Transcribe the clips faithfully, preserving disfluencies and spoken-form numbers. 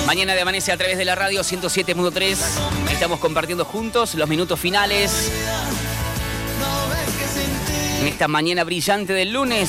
Mañana de Amanece a través de la radio ciento siete punto tres. Estamos compartiendo juntos los minutos finales en esta mañana brillante del lunes.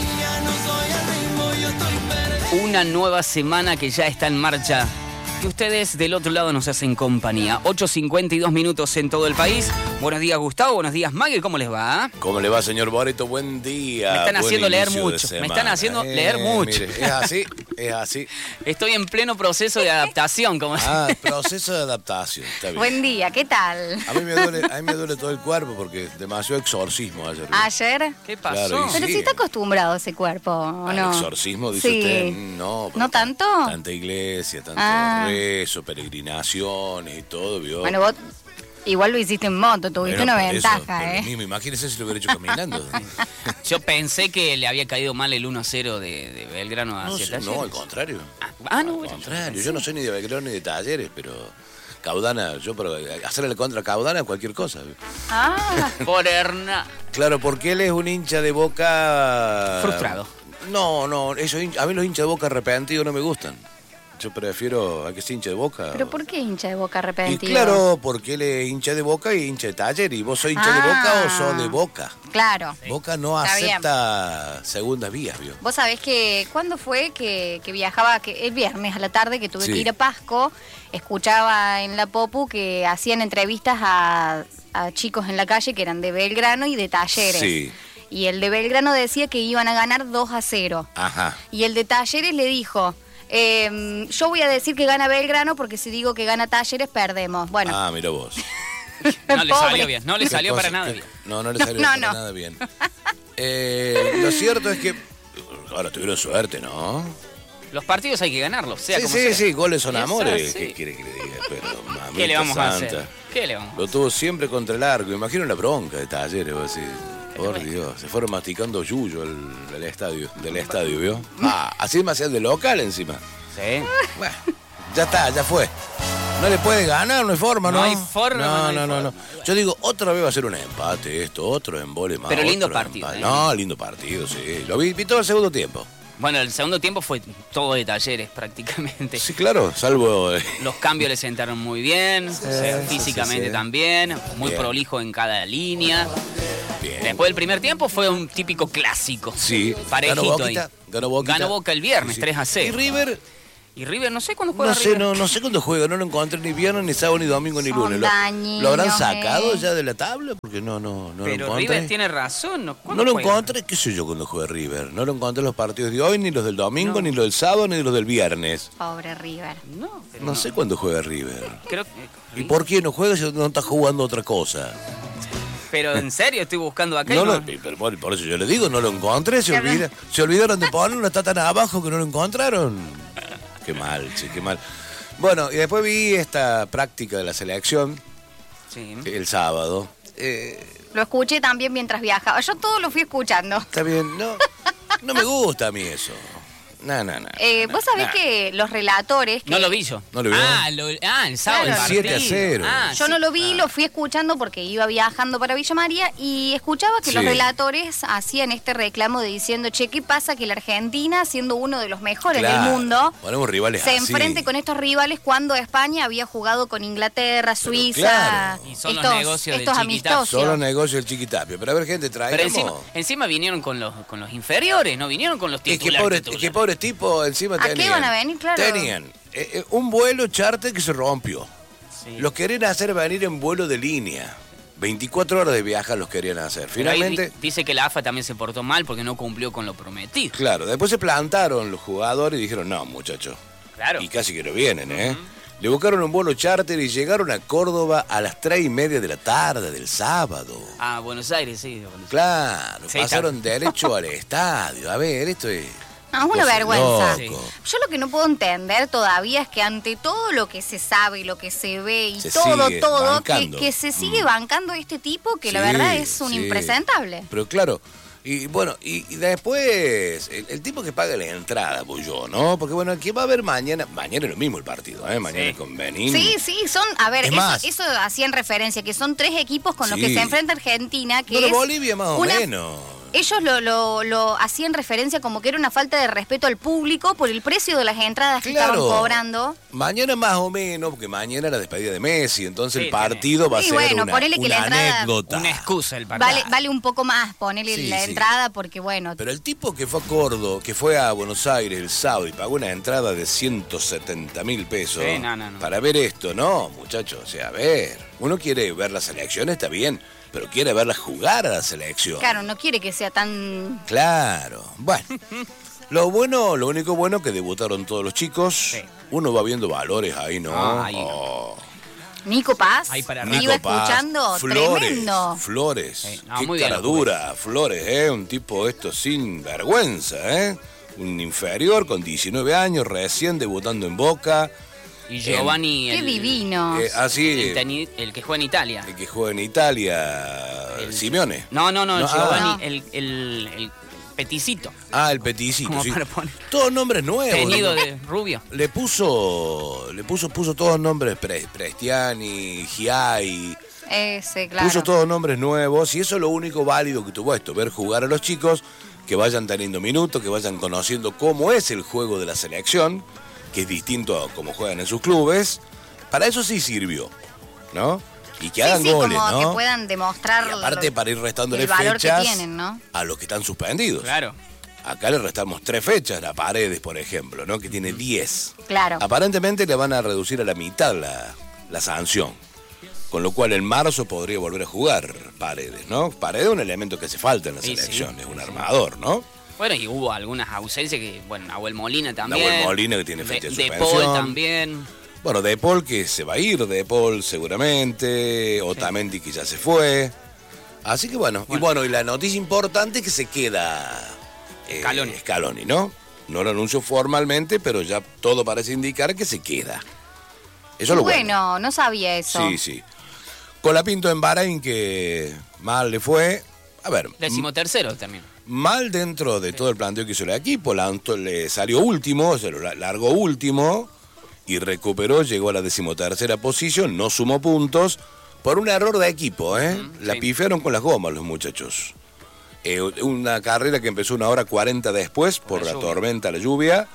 Una nueva semana que ya está en marcha. Que ustedes del otro lado nos hacen compañía. ocho cincuenta y dos minutos en todo el país. Buenos días, Gustavo. Buenos días, Maggie. ¿Cómo les va? ¿Cómo le va, señor Boreto? Buen día. Me están Buen haciendo leer inicio mucho. de Me están haciendo eh, leer mucho. Mire, es así, es así. Estoy en pleno proceso de adaptación. Como Ah, proceso de adaptación. Está bien. Buen día, ¿qué tal? A mí me duele, a mí me duele todo el cuerpo porque demasiado exorcismo ayer. ¿Ayer? ¿Qué pasó? Claro, y Pero sí. si está acostumbrado ese cuerpo, ¿o Al no? exorcismo, dice Sí. usted. No. ¿No tanto? Tanta iglesia, tanto Ah. rezo, peregrinaciones y todo, ¿vio? Bueno, vos igual lo hiciste en moto, tuviste Bueno, una por eso, ventaja, pero ¿eh? lo mismo, imagínese si lo hubiera hecho caminando. Yo pensé que le había caído mal el uno cero de, de Belgrano No, hacia sé, Talleres. no, al contrario. Ah, no, Al bueno, contrario, yo no soy ni de Belgrano ni de Talleres, pero Caudana, yo para hacerle contra Caudana cualquier cosa. Ah, por Hernán. Claro, porque él es un hincha de Boca... Frustrado. No, no, esos hinch- a mí los hinchas de Boca arrepentidos no me gustan. Yo prefiero a que sea hincha de Boca. ¿pero por qué hincha de Boca Y arrepentido? claro, porque él es hincha de Boca y hincha de Taller. ¿Y vos sos hincha de Boca Ah. o sos de Boca? Claro. Boca no Está acepta segundas vías, ¿vio? Vos sabés que, ¿cuándo fue que, que viajaba? Que el viernes a la tarde que tuve Sí. que ir a Pasco, escuchaba en la Popu que hacían entrevistas a, a chicos en la calle que eran de Belgrano y de Talleres. Sí. Y el de Belgrano decía que iban a ganar dos a cero. Ajá. Y el de Talleres le dijo, eh, yo voy a decir que gana Belgrano porque si digo que gana Talleres, perdemos. Bueno, Ah, mira vos. No le pobre. salió bien. No le Qué salió cosa, para nada qué- bien. No, no le No, salió no, para no. nada bien. Eh, lo cierto es que... Ahora tuvieron suerte, ¿no? Los partidos hay que ganarlos, sea Sí, como sí, sea. sí, goles son Eso amores. sí. ¿Qué quiere que le diga? Pero, mamita ¿Qué le vamos a santa. hacer? ¿Qué le vamos a hacer? Lo tuvo siempre contra el arco. Imagino la bronca de Talleres, vos decís. Por Dios, se fueron masticando yuyo del, del estadio, del estadio, ¿vio? Ah, así me hacían de local encima. Sí. Bueno, ya está, ya fue. No le puede ganar, no hay forma, ¿no? No hay forma, No, no hay no, no, no. forma. Yo digo, otra vez va a ser un empate esto, otro embole más. Pero lindo otro partido, empate. ¿eh? No, lindo partido, sí. Lo vi, vi todo el segundo tiempo. Bueno, el segundo tiempo fue todo de Talleres prácticamente. Sí, claro, salvo... eh, Los cambios le sentaron muy bien, o sea, sí, físicamente sí, sí. también, muy Bien. prolijo en cada línea. Bien. Después del primer tiempo fue un típico clásico. Sí, Parejito ganó ahí. Boquita, ganó Boquita. Ganó Boca el viernes, tres a cero. Y River, Y River, no sé cuándo juega no sé, River. no, no sé cuándo juega, no lo encontré ni viernes, ni sábado, ni domingo, ni Son lunes. ¿Lo, dañinos, lo habrán sacado eh. ya de la tabla? Porque no, no, no lo Pero encontré. River tiene razón. ¿No, No ¿Cuándo lo juega? encontré, qué sé yo cuando juega River. No lo encontré en los partidos de hoy, ni los del domingo, No. ni los del sábado, ni los del viernes. pobre River. No, pero No sé cuándo juega River. Creo que... ¿Y por qué no juega si no está jugando otra cosa? Pero en serio, estoy buscando acá y No no... lo- pero por por eso yo le digo, no lo encontré, se, Claro. olvida, se olvidaron de ponerlo, está tan abajo que no lo encontraron. Qué mal, che, qué mal. Bueno, y después vi esta práctica de la selección Sí. el sábado. Eh, Lo escuché también mientras viajaba. Yo todo lo fui escuchando. está bien, no, no me gusta a mí eso. No, no, no. Eh, no, Vos sabés no. que los relatores... Que No lo vi yo. ¿No lo vio? Ah, lo- ah, el sábado Claro. el siete a partido. cero. Ah, Yo sí. no lo vi, Ah. lo fui escuchando porque iba viajando para Villa María y escuchaba que Sí. los relatores hacían este reclamo de diciendo, che, ¿qué pasa que la Argentina, siendo uno de los mejores Claro, del mundo, ponemos rivales se así. enfrente con estos rivales cuando España había jugado con Inglaterra, Suiza, claro. Y son los estos, negocios del estos chiquitazo. amistosos? Solo negocio del chiquitapio. Pero a ver, gente, Pero traigamos... encima, encima vinieron con los, con los inferiores, no vinieron con los Es que titulares. pobre, es titulares. que pobre tipo encima ¿A qué tenían. van a venir? Claro. Tenían eh, eh, un vuelo charter que se rompió. Sí. Los querían hacer venir en vuelo de línea. veinticuatro horas de viaje los querían hacer. Pero ahí Finalmente, di- dice que la A F A también se portó mal porque no cumplió con lo prometido. claro, después se plantaron los jugadores y dijeron, no, muchachos. Claro. Y casi que no vienen, ¿eh? Le buscaron un vuelo charter y llegaron a Córdoba a las tres y media de la tarde del sábado. Ah, Buenos Aires, sí. Claro, Sí, pasaron derecho al estadio. A ver, esto es... No, es una cosa vergüenza. loco. Yo lo que no puedo entender todavía es que ante todo lo que se sabe y lo que se ve y Se todo, sigue todo, que, bancando. que se sigue Mm. bancando este tipo que la Sí, verdad es un sí. impresentable. Pero claro, y bueno, y, y después, el, el tipo que paga la entrada, pues yo, ¿no? Porque bueno, ¿qué va a haber mañana? Mañana es lo mismo el partido, ¿eh? Mañana Sí. con Benín. Sí, sí, son, a ver, Es eso, más. eso hacía en referencia, que son tres equipos con los Sí. que se enfrenta Argentina, que Bueno, es Bolivia más o una- menos. ellos lo, lo, lo hacían referencia como que era una falta de respeto al público por el precio de las entradas que Claro. estaban cobrando. Mañana más o menos, porque mañana era la despedida de Messi, entonces Sí, el partido va a Sí, ser bueno, una, ponele que una la entrada- anécdota. Una excusa el partido. Vale, vale un poco más ponerle Sí, la sí. entrada porque, bueno, Pero el tipo que fue a Córdoba, que fue a Buenos Aires el sábado y pagó una entrada de ciento setenta mil pesos Sí, no, no, no. para ver esto, no, muchachos, o sea, a ver, uno quiere ver la selección, está bien, pero quiere verla jugar a la selección. claro, no quiere que sea tan... Claro, bueno. Lo bueno, lo único bueno que debutaron todos los chicos. Sí. Uno va viendo valores ahí, ¿no? Ah, ahí. Oh. Nico Paz, Ahí para iba Nico Paz, escuchando, Flores, tremendo. Flores, Sí, no, qué muy bien cara lo dura, Flores, ¿eh? Un tipo esto sin vergüenza, ¿eh? Un inferior con diecinueve años, recién debutando en Boca. Y Giovanni... Qué el, divino. Eh, así, El, teni- el que juega en Italia. el que juega en Italia, El- Simeone. No, no, no, No, Giovanni, ah. el, el, el peticito. Ah, el Peticito, Como sí. para poner- Todos nombres nuevos. Teñido ¿no? de rubio. Le puso, le puso, puso todos nombres, Pre- Prestiani, Giai, Ese, claro. puso todos nombres nuevos y eso es lo único válido que tuvo esto, ver jugar a los chicos, que vayan teniendo minutos, que vayan conociendo cómo es el juego de la selección, que es distinto a cómo juegan en sus clubes. Para eso sí sirvió, ¿no? Y que Sí, hagan sí, goles, como ¿no? que puedan demostrar Y aparte lo- para ir restándole el valor fechas que tienen, ¿no? a los que están suspendidos. Claro. Acá le restamos tres fechas a Paredes, por ejemplo, ¿no? Que tiene diez. Claro. Aparentemente le van a reducir a la mitad la, la sanción. Con lo cual en marzo podría volver a jugar Paredes, ¿no? Paredes es un elemento que hace falta en la Sí, selección, sí, es un sí. armador, ¿no? Bueno, y hubo algunas ausencias que, bueno, Nahuel Molina también. Nahuel Molina que tiene fecha de de, de suspensión. Paul también. Bueno, De Paul que se va a ir, De Paul seguramente, Otamendi que ya se fue. Así que bueno, Bueno. y bueno, y la noticia importante es que se queda eh, Scaloni. Scaloni, ¿no? No lo anunció formalmente, pero ya todo parece indicar que se queda. Eso es lo bueno. Bueno, no sabía eso. Sí, sí. Colapinto en Bahrein que mal le fue. A ver, Décimo tercero también. mal dentro de todo el planteo que hizo el equipo, Lanto le salió último, se lo la- largó último y recuperó, llegó a la decimotercera posición, no sumó puntos por un error de equipo, ¿eh? Ujú, La sí. pifiaron con las gomas los muchachos. Eh, una carrera que empezó una hora cuarenta después por la la, lluvia. tormenta, la lluvia.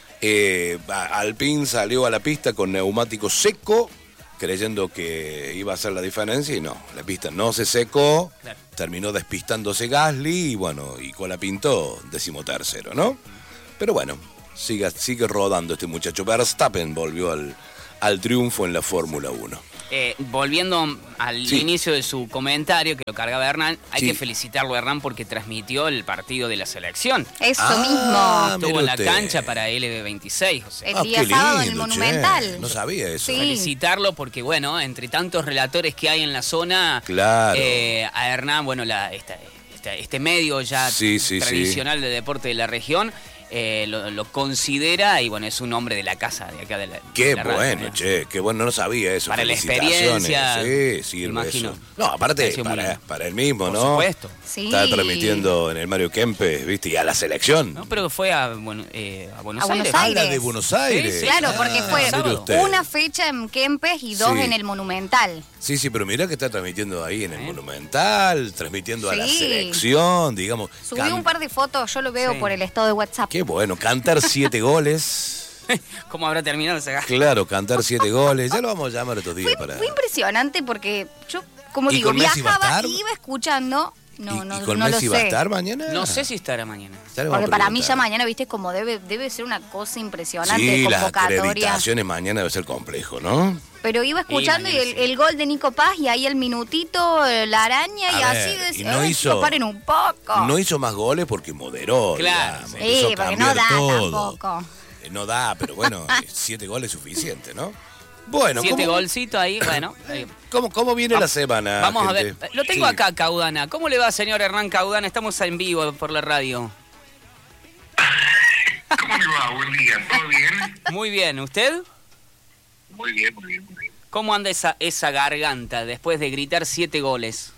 Eh, a- Alpine salió a la pista con neumático seco, creyendo que iba a hacer la diferencia y no, la pista no se secó, Claro. terminó despistándose Gasly y bueno, y Colapinto decimotercero, ¿no? Pero bueno, sigue, sigue rodando este muchacho. Verstappen volvió al, al triunfo en la Fórmula uno. Eh, volviendo al Sí. inicio de su comentario, que lo cargaba Hernán, hay Sí. que felicitarlo a Hernán porque transmitió el partido de la selección. Eso Ah, mismo. Estuvo mire en la usted. cancha para L B veintiséis, o sea. El Ah, día qué sábado en el lindo, che. Monumental. No sabía eso. Sí. Felicitarlo porque, bueno, entre tantos relatores que hay en la zona, Claro. eh, a Hernán, bueno, la, esta- esta- este medio ya Sí, sí, tradicional de deporte de la región, eh, lo, lo considera y, bueno, es un hombre de la casa de acá de la Qué de la radio, bueno, ¿no? che, qué bueno, no sabía eso. Para la Felicitaciones. experiencia, Sí, sirve imagino. eso. No, aparte, Pareció muy para, lindo. para él mismo, Por ¿no? supuesto. Sí. Está transmitiendo en el Mario Kempes, ¿viste? Y a la selección. No, pero fue a, bueno, eh, a Buenos A Buenos Aires. Ah, Aires. la de Buenos Aires. Sí, sí, Claro, Ah, porque fue mire usted. una fecha en Kempes y dos Sí. en el Monumental. Sí, sí, pero mirá que está transmitiendo ahí en el ¿Eh? Monumental, transmitiendo a la Sí. selección, digamos. Subí Can- un par de fotos, yo lo veo Sí. por el estado de WhatsApp. Qué bueno, cantar siete goles. ¿Cómo habrá terminado esa Claro, cantar siete goles. Ya lo vamos a llamar estos días Fue, para. fue impresionante porque yo, como ¿Y digo, con Messi va a viajaba estar? y iba escuchando. No, ¿Y, no, y con no Messi lo va a sé. estar mañana? No sé si estará mañana. Ya le vamos Porque a para mí ya preguntar. mañana, viste, como debe, debe ser una cosa impresionante Sí, de las convocatoria. acreditaciones mañana debe ser complejo, ¿no? Pero iba escuchando y, mañana el, sí. el gol de Nico Paz y ahí el minutito, eh, la araña y A así ver, decía, y no "Ay, hizo- chicos, paren un poco. No hizo más goles porque moderó. Claro, digamos, sí. empezó Sí, a porque no cambiar da todo. tampoco. Eh, No da, pero bueno, eh, siete goles es suficiente, ¿no? Bueno, Siete ¿cómo, golcitos ahí, bueno. ahí. ¿cómo, cómo viene Va- la semana? Vamos a ver. gente? Lo tengo Sí. acá, Caudana. ¿Cómo le va, señor Hernán Caudana? Estamos en vivo por la radio. ¿Cómo le va? Buen día, ¿todo bien? Muy bien. ¿Usted? Muy bien, muy bien, muy bien. ¿Cómo anda esa, esa garganta después de gritar siete goles?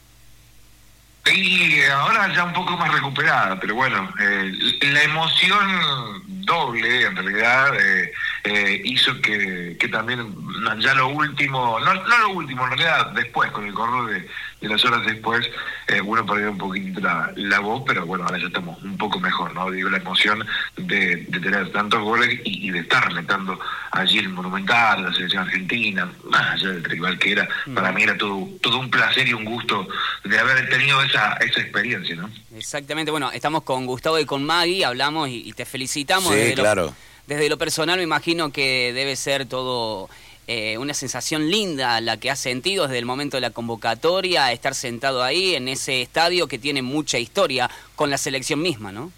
Y ahora ya un poco más recuperada, pero bueno, eh, la emoción doble en realidad eh, eh, hizo que, que también ya lo último, no, no lo último, en realidad después con el correr de, de las horas después, eh, uno perdió un poquito la, la voz, pero bueno, ahora ya estamos un poco mejor, ¿no? Digo, la emoción de, de tener tantos goles y, y de estar alentando allí el Monumental, la selección argentina, más allá del rival que era, mm. para mí era todo, todo un placer y un gusto de haber tenido esa, esa experiencia, ¿no? Exactamente, bueno, estamos con Gustavo y con Maggie, hablamos y, y te felicitamos. Sí, desde claro. Lo, desde lo personal me imagino que debe ser todo eh, una sensación linda la que has sentido desde el momento de la convocatoria, estar sentado ahí en ese estadio que tiene mucha historia con la selección misma, ¿no?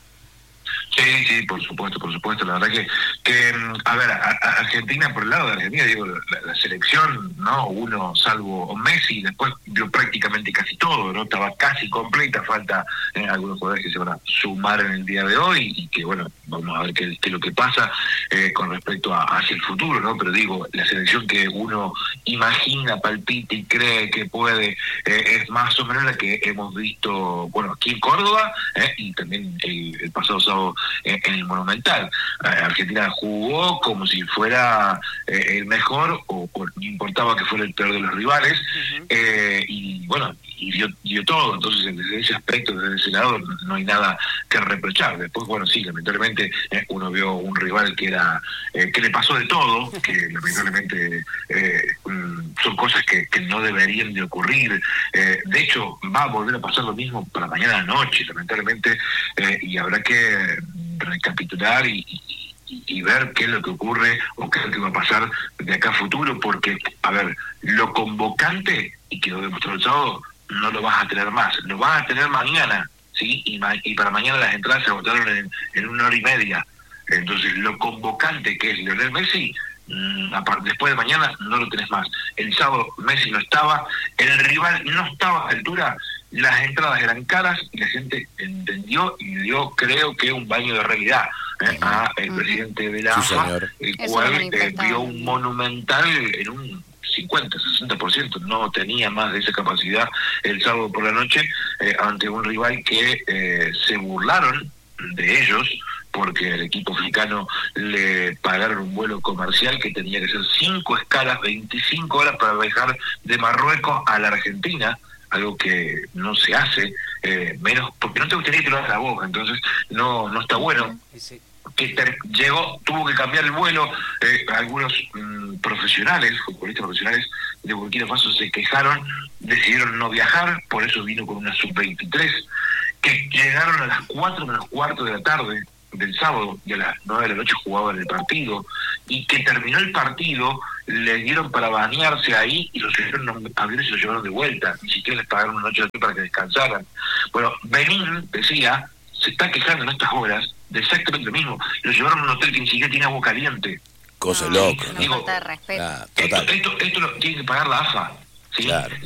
Sí, sí, por supuesto, por supuesto. La verdad que, que a ver, a, a Argentina, por el lado de Argentina, digo, la, la selección, ¿no? Uno, salvo Messi, después dio prácticamente casi todo, ¿no? Estaba casi completa, falta eh, algunos jugadores que se van a sumar en el día de hoy y que, bueno, vamos a ver qué, qué es lo que pasa eh, con respecto a hacia el futuro, ¿no? Pero digo, la selección que uno imagina, palpita y cree que puede, eh, es más o menos la que hemos visto, bueno, aquí en Córdoba, eh, y también el, el pasado sábado en el Monumental. Argentina jugó como si fuera eh, el mejor o, o no importaba que fuera el peor de los rivales, uh-huh. eh, y bueno, y dio, dio todo. Entonces desde ese aspecto, desde ese lado no hay nada que reprochar. Después, bueno, sí, lamentablemente eh, uno vio un rival que era eh, que le pasó de todo, que lamentablemente eh, son cosas que, que no deberían de ocurrir. Eh, de hecho, va a volver a pasar lo mismo para mañana noche, lamentablemente, eh, y habrá que recapitular y, y, y ver qué es lo que ocurre o qué es lo que va a pasar de acá a futuro, porque, a ver, lo convocante, y que lo demostró el sábado, no lo vas a tener más, lo vas a tener mañana, ¿sí? Y, ma- y para mañana las entradas se agotaron en, en una hora y media. Entonces, lo convocante que es Lionel Messi, mmm, después de mañana no lo tenés más. El sábado Messi no estaba, el rival no estaba a la altura, las entradas eran caras y la gente entendió y dio, creo que, un baño de realidad eh, a el uh-huh. presidente de la sí, A F A, señor. el Eso cual no eh, vio un Monumental en un cincuenta, sesenta por ciento, no tenía más de esa capacidad el sábado por la noche, eh, ante un rival que eh, se burlaron de ellos, porque el equipo africano le pagaron un vuelo comercial que tenía que ser cinco escalas, veinticinco horas para viajar de Marruecos a la Argentina, algo que no se hace, eh, menos porque no te gustaría que lo hagas a vos, entonces no no está bueno. Sí. Que ter- llegó, tuvo que cambiar el vuelo, eh, algunos mmm, profesionales, futbolistas profesionales de Burkina Faso se quejaron, decidieron no viajar, por eso vino con una sub veintitrés, que llegaron a las cuatro menos cuarto de la tarde del sábado y a las nueve de la noche jugaban el partido, y que terminó el partido, les dieron para bañarse ahí y los llevaron a un avión y se los llevaron de vuelta, ni siquiera les pagaron una noche de hotel para que descansaran. Bueno, Benín decía, se está quejando en estas horas de exactamente lo mismo, los llevaron a un hotel que ni siquiera tiene agua caliente. Cosa No, loca, una ¿no? Digo, falta de respeto. Ah, esto, total. esto, esto lo tiene que pagar la A F A, ¿sí? Claro.